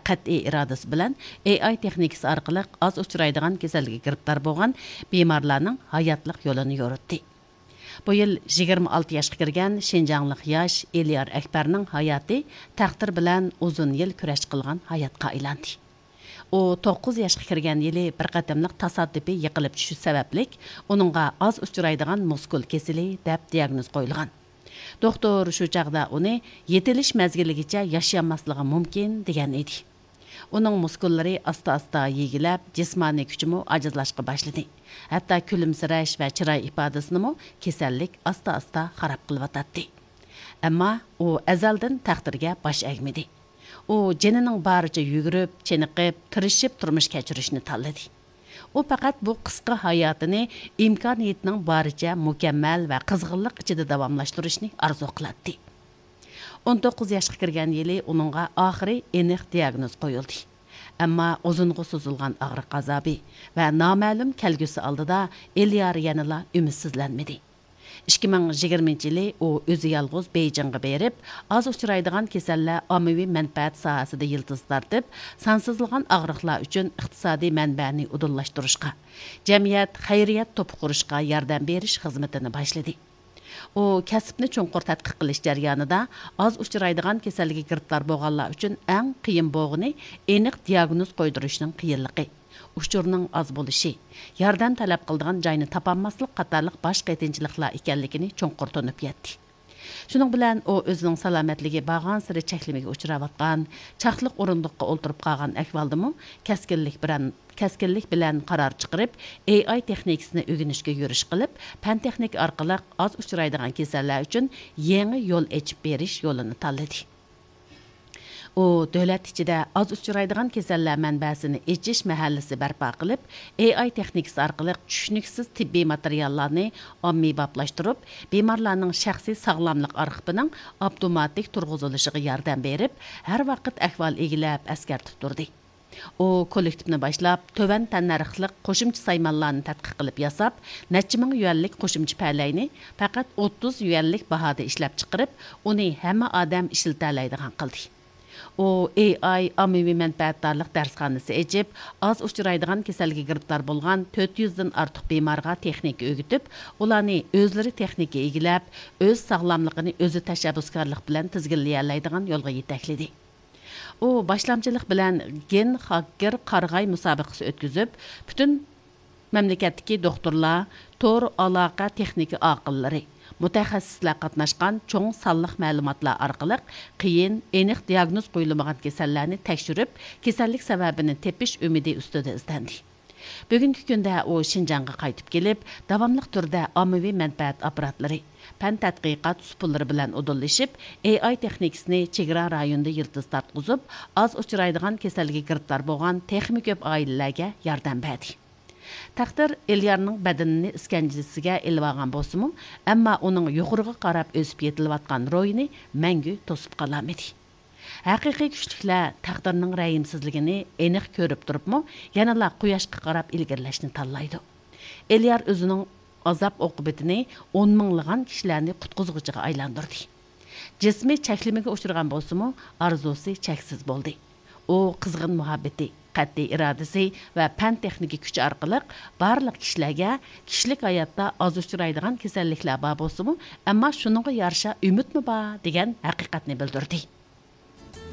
qat'iy irodasi bilan AI texnikasi orqali az uchraydigan kasallikka giribdor bo'lgan bemorlarning hayotlik yo'lini yo'ritdi. Bu yil 26 yoshga kirgan Şinjanlik yosh Eliyar Akbarning hayoti taqdir bilan uzun yil kurash qilgan hayotga aylandi. U 9 yoshga kirgan yili bir qatamliq tasoddifiy yiqilib tushish sababli uningga az uchraydigan muskul kasali deb diagnoz qo'yilgan. Doktor shu chaqda uni yetilish mazgiligacha yashamashligi mumkin degan edi. Uning muskullari asta-asta yegilab, jismoniy kuchimi ajizlashga boshladi. Hatto kulimsirash va chiroy ifodasini kasallik asta-asta xarob qilyotdi. Ammo u azaldan taqdirga bosh egmadi. U jenining baricha yugurib, chiniqib, tirishib turmush kechirishni tanladi. U faqat bu qisqa hayotini imkoniyatining baricha mukammal va qizg'inlik ichida davomlashtirishni orzu qiladi. 19 yoshga kirgan yili uningga oxiri aniq diagnoz qo'yildi. Ammo uzunga so'zilgan og'riq azobi va noma'lum kelgusi oldida Eliyar yanada umidsizlanmadi. 2020-yili u o'zi yolg'iz Beyjingga berib, az uchraydigan kasallar ommaviy manfaat sohasida yildiz tortib, sansizlagan og'riqlar uchun iqtisodiy manbani udunlashtirishga, jamiyat xayriyat to'pi qurishga yordam berish xizmatini boshladi. U kasbni cho'nqur tadqiq qilish jarayonida az uchraydigan kasallikka giribdor bo'lganlar uchun eng qiyin bo'lgani aniq diagnoz qo'ydirishning qiyinligi, uchurning oz bo'lishi, yordam talab qiladigan joyni topolmaslik qatorliq boshqa qiyinchiliklar ekanligini cho'nqur tunib yetdi. Shuning bilan u o'zining salomatligi bag'an siri cheklimiga uchrayotgan, chaqliq o'rindiqqa o'ltirib qolgan ahvoldami kaskinlik bilan qaror chiqarib, AI texnikasini o'rganishga yurish qilib, fan texnika orqali az uchraydigan kasallar uchun yangi yo'l ochib berish yo'lini tanladi. U davlat ichida az uchraydigan kasallar manbasini echish mahallasi barpo qilib, AI texnikasi orqali tushuniksiz tibbiy materiallarni ommaviylashtirib, bemorlarning shaxsiy sog'lomlik arxivining avtomatik turg'izilishiga yordam berib, har vaqt ahvol egilab askartib turdi. U kollektivni boshlab, to'van tannarxliq qo'shimcha saymonlarni tadqiq qilib yasab, necha ming yuanlik qo'shimcha palayni faqat 30 yuanlik bahoda ishlab chiqarib, uni hamma odam ishlata oladigan qildi. U AI ommaviy manfaatdorlik darsxonasi ochib, az uchraydigan kasallikka giribdor bo'lgan 400 dan ortiq bemorga texnika o'rgatib, ularni o'zlari texnika egilab, o'z sog'lomligini o'zi tashabbuskorlik bilan tizginlay oladigan yo'lga yetakladi. U boshlamchilik bilan gen hacker qarg'ay musobaqasi o'tkazib, butun mamlakatdagi doktorlar, to'r aloqa texnika oqillari, mutaxassislar qatnashgan cho'ng sonliq ma'lumotlar orqali qiyin, aniq diagnoz qo'yilmagan kasallarni tekshirib, kasallik sababini tepish umidi ustida izlandi. Bugungi kunda u Şinjanga qaytib kelib, davomli turda ommaviy manfaat apparatlari, fan tadqiqot usullari bilan udunlashib, AI texnikasini chegara rayonida yildiz tartqizib, az uchraydigan kasallikka giribdor bo'lgan texnik ko'p oilalarga yordam berdi. Taqdir Eliyarning badanini iskanjasiga ilib olgan bo'lsa-mu, ammo uning yuqoriga qarab o'sib yetilayotgan ro'yini mangu to'sib qololmadi. Haqiqiy kuchliklar taqdirning rayimsizligini aniq ko'rib turibmi, yanala quyoshga qarab ilgirlashni tanlaydi. Eliyar o'zining azob oqibatini 10 minglagan kishilarni qutqizg'ichiga aylantirdi. Jismi cheklimiga uchragan bo'lsa-mu, orzusi cheksiz bo'ldi. U qizg'in muhabbati, qat'iy irodasi va fan texnika kuchi orqali barliq kishilarga kishilik hayotda az uchraydigan kasalliklar bor bo'lsa-mu, ammo shuningga yarasha umidmi bor degan haqiqatni bildirdi.